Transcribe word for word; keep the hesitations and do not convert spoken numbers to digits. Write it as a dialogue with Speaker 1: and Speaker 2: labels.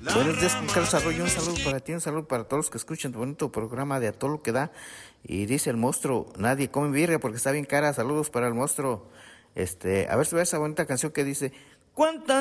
Speaker 1: Buenos días, con Carlos Arroyo. Un saludo para ti, un saludo para todos los que escuchan tu bonito programa de A Todo Lo Que Da. Y dice el monstruo, nadie come birria porque está bien cara. Saludos para el monstruo. Este, a ver si ve esa bonita canción que dice, ¿cuántas